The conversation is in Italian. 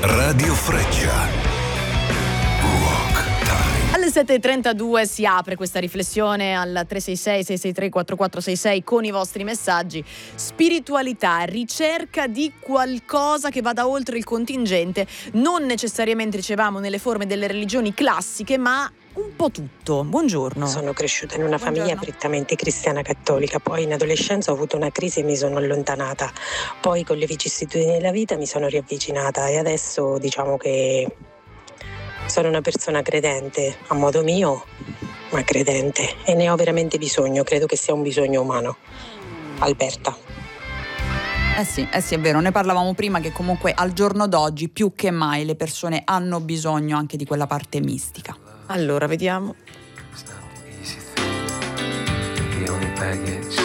Radio Freccia. Alle 7.32 si apre questa riflessione al 366-663-4466 con i vostri messaggi. Spiritualità, ricerca di qualcosa che vada oltre il contingente. Non necessariamente dicevamo nelle forme delle religioni classiche, ma un po' tutto. Buongiorno. Sono cresciuta in una famiglia prettamente cristiana cattolica, poi in adolescenza ho avuto una crisi e mi sono allontanata. Poi con le vicissitudini della vita mi sono riavvicinata e adesso diciamo che sono una persona credente, a modo mio, ma credente, e ne ho veramente bisogno, credo che sia un bisogno umano. Alberta. Sì, è vero, ne parlavamo prima che comunque al giorno d'oggi più che mai le persone hanno bisogno anche di quella parte mistica. Allora, vediamo.